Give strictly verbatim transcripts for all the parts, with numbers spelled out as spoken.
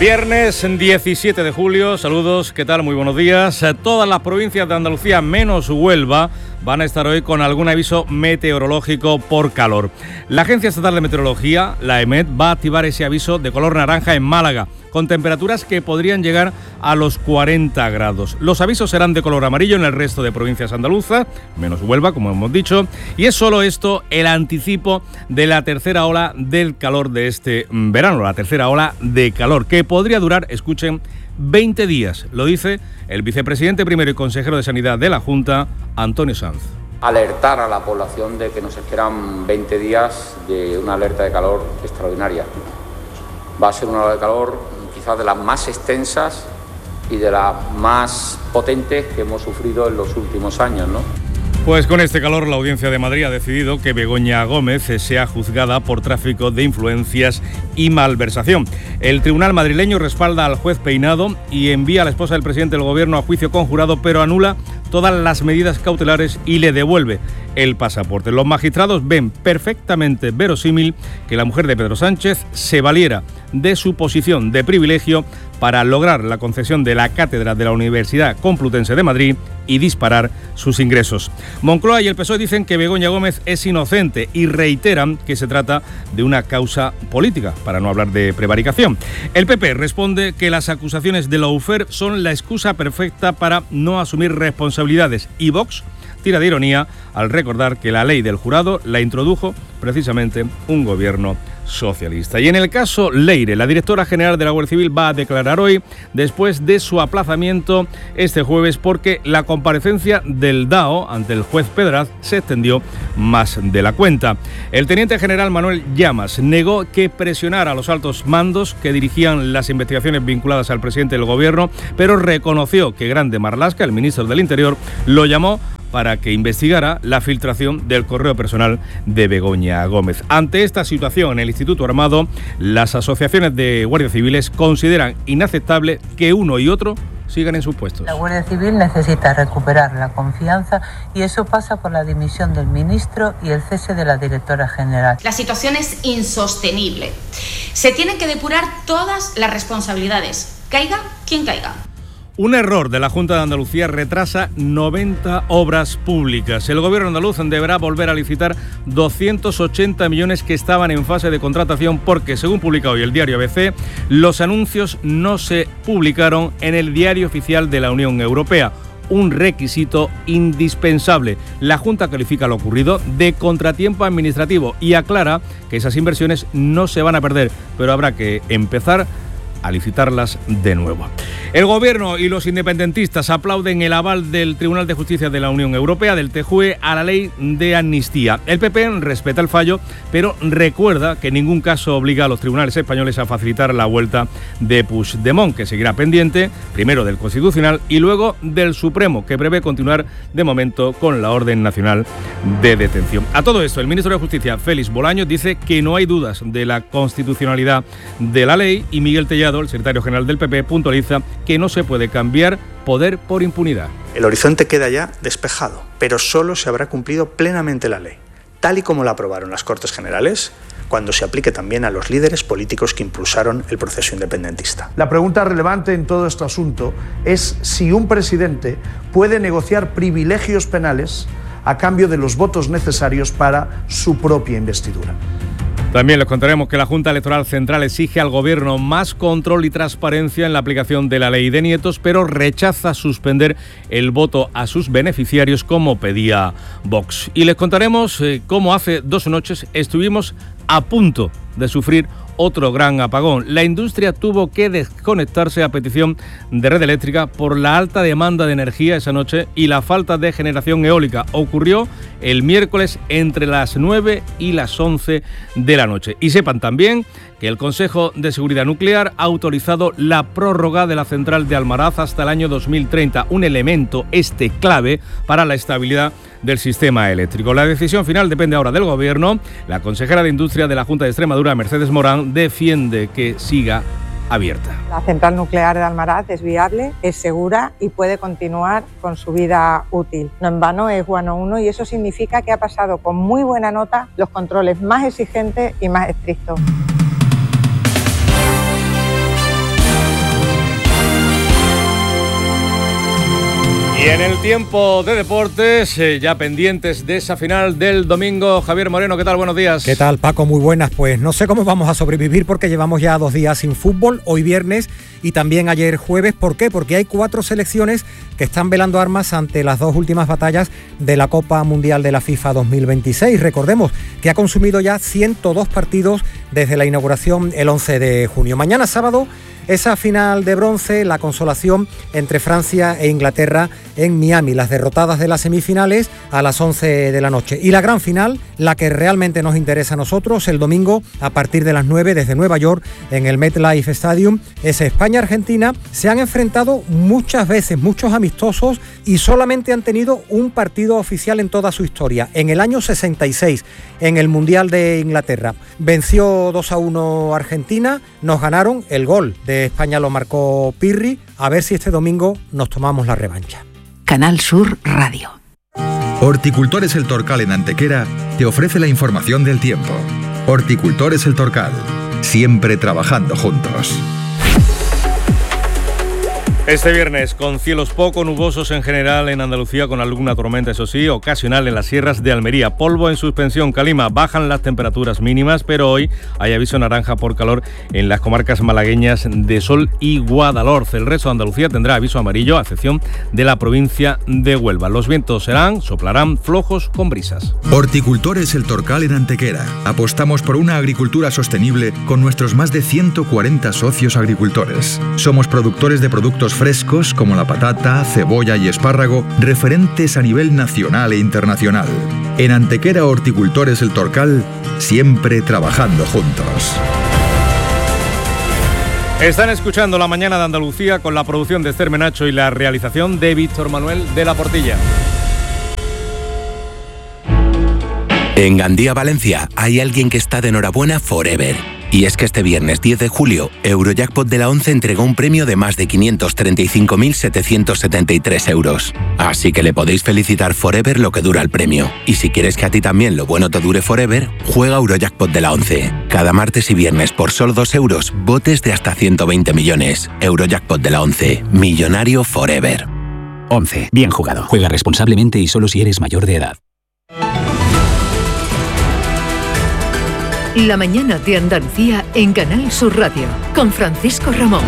Viernes diecisiete de julio, saludos, ¿qué tal? Muy buenos días. Todas las provincias de Andalucía, menos Huelva, van a estar hoy con algún aviso meteorológico por calor. La Agencia Estatal de Meteorología, la EMET, va a activar ese aviso de color naranja en Málaga, con temperaturas que podrían llegar a los cuarenta grados. Los avisos serán de color amarillo en el resto de provincias andaluzas, menos Huelva, como hemos dicho, y es solo esto el anticipo de la tercera ola del calor de este verano, la tercera ola de calor, que podría durar, escuchen, veinte días, lo dice el vicepresidente primero y consejero de Sanidad de la Junta, Antonio Sanz. Alertar a la población de que nos esperan veinte días de una alerta de calor extraordinaria. Va a ser una ola de calor quizás de las más extensas y de las más potentes que hemos sufrido en los últimos años, ¿no? Pues con este calor, la Audiencia de Madrid ha decidido que Begoña Gómez sea juzgada por tráfico de influencias y malversación. El tribunal madrileño respalda al juez Peinado y envía a la esposa del presidente del gobierno a juicio con jurado, pero anula todas las medidas cautelares y le devuelve el pasaporte. Los magistrados ven perfectamente verosímil que la mujer de Pedro Sánchez se valiera de su posición de privilegio para lograr la concesión de la cátedra de la Universidad Complutense de Madrid y disparar sus ingresos. Moncloa y el P S O E dicen que Begoña Gómez es inocente y reiteran que se trata de una causa política, para no hablar de prevaricación. El P P responde que las acusaciones de Lawfare son la excusa perfecta para no asumir responsabilidades, y Vox tira de ironía al recordar que la ley del jurado la introdujo precisamente un gobierno socialista. Y en el caso Leire, la directora general de la Guardia Civil va a declarar hoy, después de su aplazamiento este jueves, porque la comparecencia del D A O ante el juez Pedraz se extendió más de la cuenta. El teniente general Manuel Llamas negó que presionara a los altos mandos que dirigían las investigaciones vinculadas al presidente del gobierno, pero reconoció que Grande Marlaska, el ministro del Interior, lo llamó para que investigara la filtración del correo personal de Begoña Gómez. Ante esta situación, el Instituto Armado, las asociaciones de guardias civiles consideran inaceptable que uno y otro sigan en sus puestos. La Guardia Civil necesita recuperar la confianza y eso pasa por la dimisión del ministro y el cese de la directora general. La situación es insostenible. Se tienen que depurar todas las responsabilidades, caiga quien caiga. Un error de la Junta de Andalucía retrasa noventa obras públicas. El gobierno andaluz deberá volver a licitar doscientos ochenta millones que estaban en fase de contratación porque, según publica hoy el diario A B C, los anuncios no se publicaron en el diario oficial de la Unión Europea. Un requisito indispensable. La Junta califica lo ocurrido de contratiempo administrativo y aclara que esas inversiones no se van a perder, pero habrá que empezar a licitarlas de nuevo. El Gobierno y los independentistas aplauden el aval del Tribunal de Justicia de la Unión Europea, del T J U E, a la ley de amnistía. El P P respeta el fallo, pero recuerda que en ningún caso obliga a los tribunales españoles a facilitar la vuelta de Puigdemont, que seguirá pendiente, primero del Constitucional y luego del Supremo, que prevé continuar de momento con la orden nacional de detención. A todo esto, el ministro de Justicia, Félix Bolaños, dice que no hay dudas de la constitucionalidad de la ley y Miguel Tellado, el secretario general del P P, puntualiza que no se puede cambiar poder por impunidad. El horizonte queda ya despejado, pero solo se habrá cumplido plenamente la ley, tal y como la aprobaron las Cortes Generales, cuando se aplique también a los líderes políticos que impulsaron el proceso independentista. La pregunta relevante en todo este asunto es si un presidente puede negociar privilegios penales a cambio de los votos necesarios para su propia investidura. También les contaremos que la Junta Electoral Central exige al Gobierno más control y transparencia en la aplicación de la ley de nietos, pero rechaza suspender el voto a sus beneficiarios como pedía Vox. Y les contaremos eh, cómo hace dos noches estuvimos a punto de sufrir otro gran apagón. La industria tuvo que desconectarse a petición de Red Eléctrica por la alta demanda de energía esa noche y la falta de generación eólica. Ocurrió el miércoles entre las nueve y las once de la noche. Y sepan también que el Consejo de Seguridad Nuclear ha autorizado la prórroga de la central de Almaraz hasta el año dos mil treinta, un elemento este clave para la estabilidad del sistema eléctrico. La decisión final depende ahora del Gobierno. La consejera de Industria de la Junta de Extremadura, Mercedes Morán, defiende que siga abierta. La central nuclear de Almaraz es viable, es segura y puede continuar con su vida útil. No en vano es Guano uno y eso significa que ha pasado con muy buena nota los controles más exigentes y más estrictos. Y en el tiempo de deportes, eh, ya pendientes de esa final del domingo, Javier Moreno, ¿qué tal? Buenos días. ¿Qué tal, Paco? Muy buenas. Pues no sé cómo vamos a sobrevivir porque llevamos ya dos días sin fútbol, hoy viernes y también ayer jueves. ¿Por qué? Porque hay cuatro selecciones que están velando armas ante las dos últimas batallas de la Copa Mundial de la FIFA dos mil veintiséis. Recordemos que ha consumido ya ciento dos partidos desde la inauguración el once de junio. Mañana sábado, esa final de bronce, la consolación entre Francia e Inglaterra en Miami, las derrotadas de las semifinales a las once de la noche. Y la gran final, la que realmente nos interesa a nosotros, el domingo a partir de las nueve desde Nueva York en el MetLife Stadium, es España-Argentina. Se han enfrentado muchas veces, muchos amistosos y solamente han tenido un partido oficial en toda su historia. En el año sesenta y seis, en el Mundial de Inglaterra, venció dos a uno Argentina, nos ganaron, el gol de España lo marcó Pirri. A ver si este domingo nos tomamos la revancha. Canal Sur Radio. Horticultores El Torcal en Antequera te ofrece la información del tiempo. Horticultores El Torcal, siempre trabajando juntos. Este viernes, con cielos poco nubosos en general en Andalucía, con alguna tormenta, eso sí, ocasional en las sierras de Almería. Polvo en suspensión, calima, bajan las temperaturas mínimas, pero hoy hay aviso naranja por calor en las comarcas malagueñas de Sol y Guadalhorce. El resto de Andalucía tendrá aviso amarillo, a excepción de la provincia de Huelva. Los vientos serán, soplarán flojos con brisas. Horticultores El Torcal en Antequera. Apostamos por una agricultura sostenible con nuestros más de ciento cuarenta socios agricultores. Somos productores de productos frescos como la patata, cebolla y espárrago, referentes a nivel nacional e internacional. En Antequera Horticultores El Torcal, siempre trabajando juntos. Están escuchando La Mañana de Andalucía con la producción de Esther Menacho y la realización de Víctor Manuel de la Portilla. En Gandía, Valencia, hay alguien que está de enhorabuena forever. Y es que este viernes diez de julio, Eurojackpot de la once entregó un premio de más de quinientos treinta y cinco mil setecientos setenta y tres euros. Así que le podéis felicitar forever lo que dura el premio. Y si quieres que a ti también lo bueno te dure forever, juega Eurojackpot de la once. Cada martes y viernes por solo dos euros, botes de hasta ciento veinte millones. Eurojackpot de la once. Millonario forever. once. Bien jugado. Juega responsablemente y solo si eres mayor de edad. La mañana de Andalucía en Canal Sur Radio, con Francisco Ramón.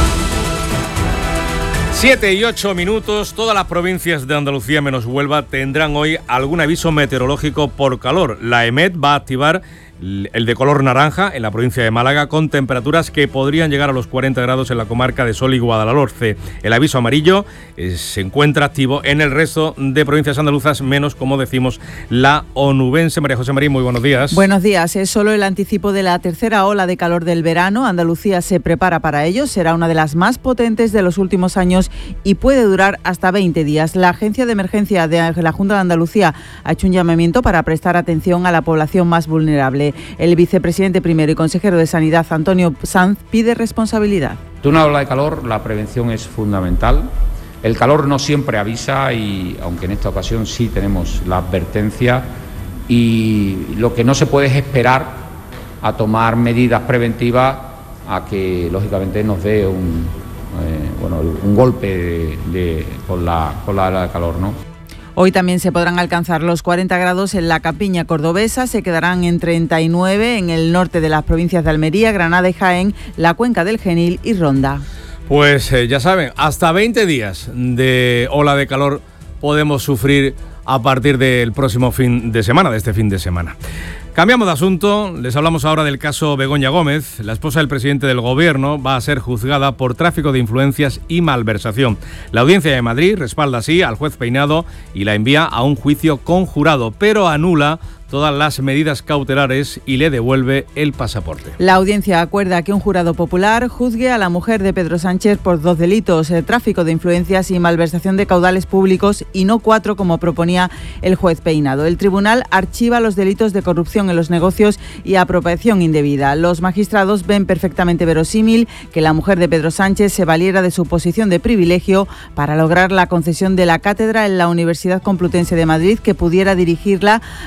Siete y ocho minutos, todas las provincias de Andalucía menos Huelva tendrán hoy algún aviso meteorológico por calor. La EMET va a activar el de color naranja en la provincia de Málaga, con temperaturas que podrían llegar a los cuarenta grados en la comarca de Sol y Guadalhorce. El aviso amarillo eh, se encuentra activo en el resto de provincias andaluzas, menos, como decimos, la onubense. María José María, muy buenos días. Buenos días. Es solo el anticipo de la tercera ola de calor del verano. Andalucía se prepara para ello. Será una de las más potentes de los últimos años y puede durar hasta veinte días. La Agencia de Emergencia de la Junta de Andalucía ha hecho un llamamiento para prestar atención a la población más vulnerable. El vicepresidente primero y consejero de Sanidad, Antonio Sanz, pide responsabilidad. De una ola de calor, la prevención es fundamental. El calor no siempre avisa y, aunque en esta ocasión sí tenemos la advertencia, y lo que no se puede es esperar a tomar medidas preventivas a que, lógicamente, nos dé un, eh, bueno, un golpe de, de, con, la, con la ola de calor, ¿no? Hoy también se podrán alcanzar los cuarenta grados en la campiña cordobesa, se quedarán en treinta y nueve en el norte de las provincias de Almería, Granada y Jaén, la cuenca del Genil y Ronda. Pues eh, ya saben, hasta veinte días de ola de calor podemos sufrir a partir del próximo fin de semana, de este fin de semana. Cambiamos de asunto, les hablamos ahora del caso Begoña Gómez. La esposa del presidente del Gobierno va a ser juzgada por tráfico de influencias y malversación. La Audiencia de Madrid respalda así al juez Peinado y la envía a un juicio conjurado, pero anula todas las medidas cautelares y le devuelve el pasaporte. La audiencia acuerda que un jurado popular juzgue a la mujer de Pedro Sánchez por dos delitos, el tráfico de influencias y malversación de caudales públicos, y no cuatro como proponía el juez Peinado. El tribunal archiva los delitos de corrupción en los negocios y apropiación indebida. Los magistrados ven perfectamente verosímil que la mujer de Pedro Sánchez se valiera de su posición de privilegio para lograr la concesión de la cátedra en la Universidad Complutense de Madrid, que pudiera dirigirla a Pedro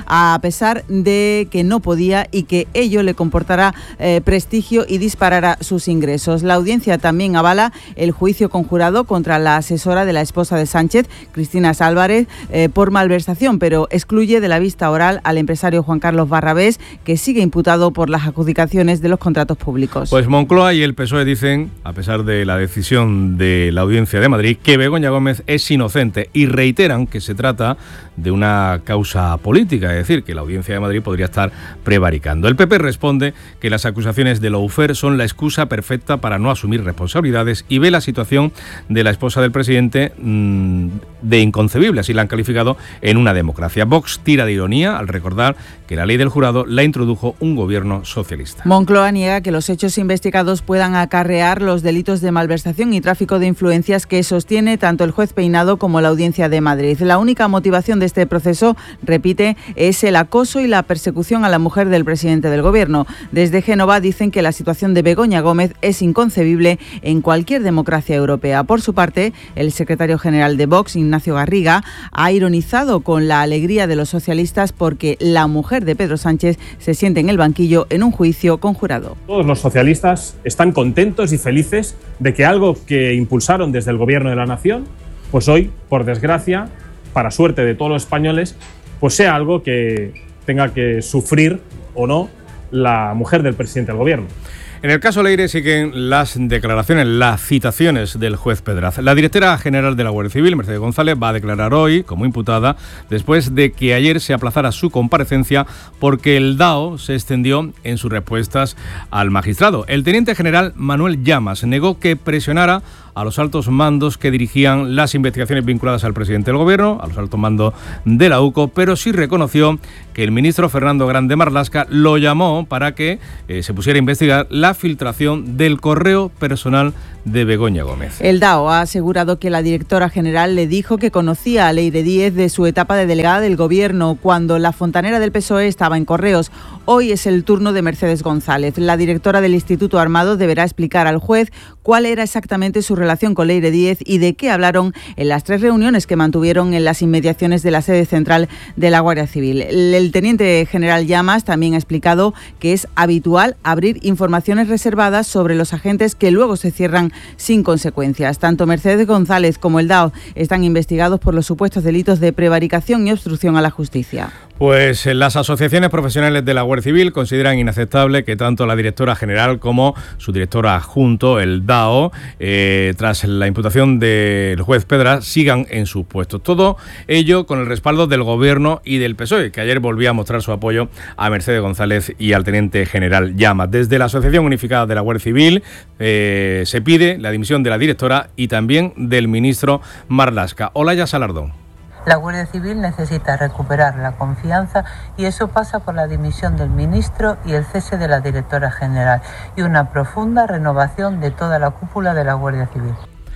pesar de que no podía y que ello le comportará eh, prestigio y disparará sus ingresos. La audiencia también avala el juicio conjurado contra la asesora de la esposa de Sánchez, Cristina Álvarez, eh, por malversación, pero excluye de la vista oral al empresario Juan Carlos Barrabés, que sigue imputado por las adjudicaciones de los contratos públicos. Pues Moncloa y el P S O E dicen, a pesar de la decisión de la Audiencia de Madrid, que Begoña Gómez es inocente y reiteran que se trata de una causa política, es decir, que la Audiencia de Madrid podría estar prevaricando. El P P responde que las acusaciones de Loufer son la excusa perfecta para no asumir responsabilidades y ve la situación de la esposa del presidente mmm, de inconcebible, así la han calificado, en una democracia. Vox tira de ironía al recordar que la ley del jurado la introdujo un gobierno socialista. Moncloa niega que los hechos investigados puedan acarrear los delitos de malversación y tráfico de influencias que sostiene tanto el juez Peinado como la Audiencia de Madrid. La única motivación de este proceso, repite, es el acoso y la persecución a la mujer del presidente del gobierno. Desde Génova dicen que la situación de Begoña Gómez es inconcebible en cualquier democracia europea. Por su parte, el secretario general de Vox, Ignacio Garriga, ha ironizado con la alegría de los socialistas porque la mujer de Pedro Sánchez se siente en el banquillo en un juicio conjurado. Todos los socialistas están contentos y felices de que algo que impulsaron desde el Gobierno de la Nación, pues hoy, por desgracia, para suerte de todos los españoles, pues sea algo que tenga que sufrir o no la mujer del presidente del Gobierno. En el caso Leire siguen las declaraciones, las citaciones del juez Pedraz. La directora general de la Guardia Civil, Mercedes González, va a declarar hoy como imputada después de que ayer se aplazara su comparecencia porque el D A O se extendió en sus respuestas al magistrado. El teniente general Manuel Llamas negó que presionara a los altos mandos que dirigían las investigaciones vinculadas al presidente del gobierno, a los altos mandos de la U C O, pero sí reconoció que el ministro Fernando Grande Marlaska lo llamó para que eh, se pusiera a investigar la filtración del correo personal de Begoña Gómez. El D A O ha asegurado que la directora general le dijo que conocía a Leire Díez de su etapa de delegada del gobierno cuando la fontanera del P S O E estaba en Correos. Hoy es el turno de Mercedes González. La directora del Instituto Armado deberá explicar al juez cuál era exactamente su relación con Leire Díez y de qué hablaron en las tres reuniones que mantuvieron en las inmediaciones de la sede central de la Guardia Civil. El teniente general Llamas también ha explicado que es habitual abrir informaciones reservadas sobre los agentes que luego se cierran sin consecuencias. Tanto Mercedes González como el D A O están investigados por los supuestos delitos de prevaricación y obstrucción a la justicia. Pues las asociaciones profesionales de la Guardia Civil consideran inaceptable que tanto la directora general como su directora adjunto, el D A O, eh, tras la imputación del juez Pedraz, sigan en sus puestos. Todo ello con el respaldo del Gobierno y del P S O E, que ayer volvía a mostrar su apoyo a Mercedes González y al teniente general Llamas. Desde la Asociación Unificada de la Guardia Civil eh, se pide la dimisión de la directora y también del ministro Marlaska. Olaya Salardón. La Guardia Civil necesita recuperar la confianza y eso pasa por la dimisión del ministro y el cese de la directora general y una profunda renovación de toda la cúpula de la Guardia Civil.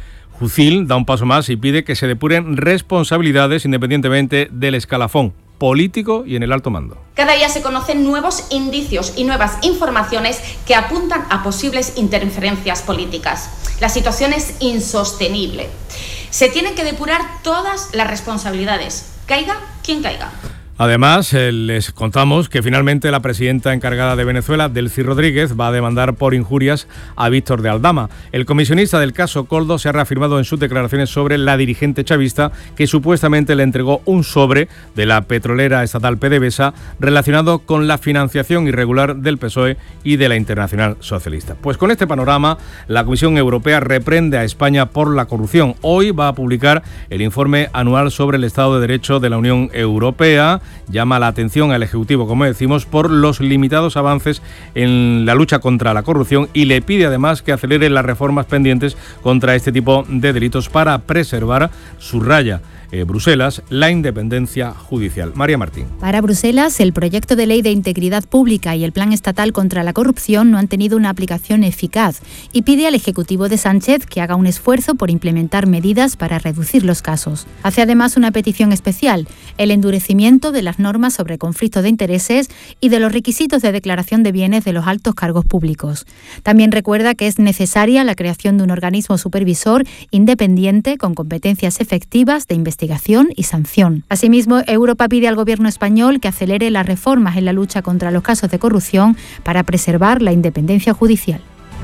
Jucil da un paso más y pide que se depuren responsabilidades independientemente del escalafón político y en el alto mando. Cada día se conocen nuevos indicios y nuevas informaciones que apuntan a posibles interferencias políticas. La situación es insostenible. Se tienen que depurar todas las responsabilidades, caiga quien caiga. Además, eh, les contamos que finalmente la presidenta encargada de Venezuela, Delcy Rodríguez, va a demandar por injurias a Víctor de Aldama. El comisionista del caso Koldo se ha reafirmado en sus declaraciones sobre la dirigente chavista que supuestamente le entregó un sobre de la petrolera estatal PDVSA relacionado con la financiación irregular del P S O E y de la Internacional Socialista. Pues con este panorama, la Comisión Europea reprende a España por la corrupción. Hoy va a publicar el informe anual sobre el Estado de Derecho de la Unión Europea. Llama la atención al Ejecutivo, como decimos, por los limitados avances en la lucha contra la corrupción y le pide además que acelere las reformas pendientes contra este tipo de delitos para preservar, subraya eh, Bruselas, la independencia judicial. María Martín. Para Bruselas, el proyecto de ley de integridad pública y el plan estatal contra la corrupción no han tenido una aplicación eficaz y pide al Ejecutivo de Sánchez que haga un esfuerzo por implementar medidas para reducir los casos. Hace además una petición especial, el endurecimiento de las normas sobre conflicto de intereses y de los requisitos de declaración de bienes de los altos cargos públicos. También recuerda que es necesaria la creación de un organismo supervisor independiente con competencias efectivas de investigación investigación y sanción. Asimismo, Europa pide al gobierno español que acelere las reformas en la lucha contra los casos de corrupción para preservar la independencia judicial.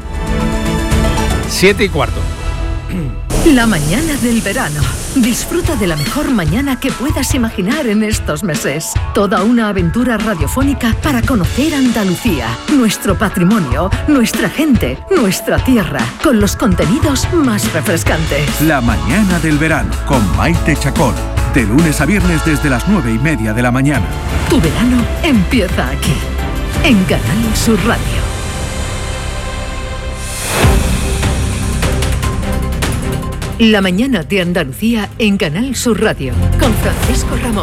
Siete y cuarto. La mañana del verano. Disfruta de la mejor mañana que puedas imaginar en estos meses. Toda una aventura radiofónica para conocer Andalucía, nuestro patrimonio, nuestra gente, nuestra tierra, con los contenidos más refrescantes. La mañana del verano con Maite Chacón. De lunes a viernes desde las nueve y media de la mañana. Tu verano empieza aquí, en Canal Sur Radio. La mañana de Andalucía en Canal Sur Radio, con Francisco Ramón.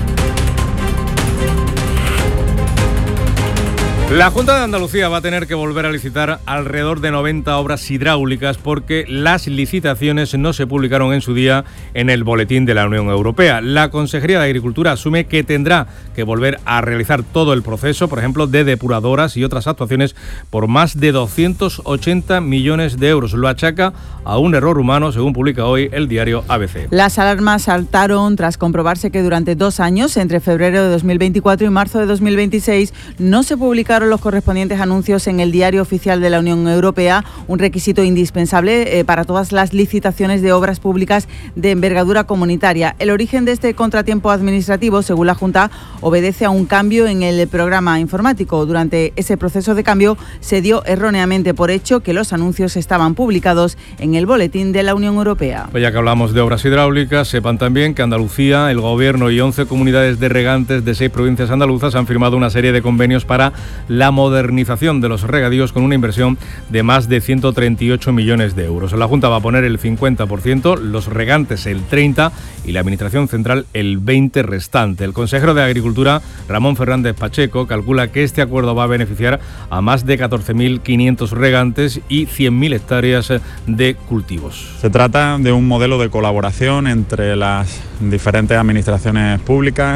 La Junta de Andalucía va a tener que volver a licitar alrededor de noventa obras hidráulicas porque las licitaciones no se publicaron en su día en el Boletín de la Unión Europea. La Consejería de Agricultura asume que tendrá que volver a realizar todo el proceso, por ejemplo, de depuradoras y otras actuaciones por más de doscientos ochenta millones de euros. Lo achaca a un error humano, según publica hoy el diario A B C. Las alarmas saltaron tras comprobarse que durante dos años, entre febrero de dos mil veinticuatro y marzo de dos mil veintiséis, no se publicaron los correspondientes anuncios en el Diario Oficial de la Unión Europea, un requisito indispensable eh, para todas las licitaciones de obras públicas de envergadura comunitaria. El origen de este contratiempo administrativo, según la Junta, obedece a un cambio en el programa informático. Durante ese proceso de cambio se dio erróneamente por hecho que los anuncios estaban publicados en el Boletín de la Unión Europea. Pues ya que hablamos de obras hidráulicas, sepan también que Andalucía, el Gobierno y once comunidades de regantes de seis provincias andaluzas han firmado una serie de convenios para la modernización de los regadíos con una inversión de más de ciento treinta y ocho millones de euros. La Junta va a poner el cincuenta por ciento, los regantes el treinta por ciento y la Administración Central el veinte por ciento restante. El consejero de Agricultura, Ramón Fernández Pacheco, calcula que este acuerdo va a beneficiar a más de catorce mil quinientos regantes y cien mil hectáreas de cultivos. Se trata de un modelo de colaboración entre las diferentes administraciones públicas